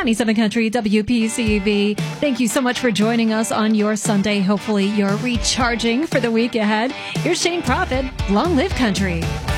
97 Country WPCV. Thank you so much for joining us on your Sunday. Hopefully you're recharging for the week ahead. Here's Shane Prophet. Long live country.